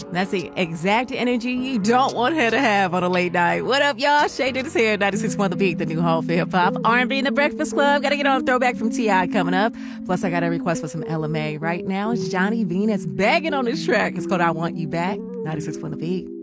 That's the exact energy you don't want her to have on a late night. What up, y'all? Shay Dennis here, 96.1 The Beat, the new home for hip-hop. R&B in the Breakfast Club. Gotta get on a throwback from T.I. coming up. Plus, I got a request for some LMA. Right now, it's Johnny Venus begging on this track. It's called I Want You Back, 96.1 The Beat.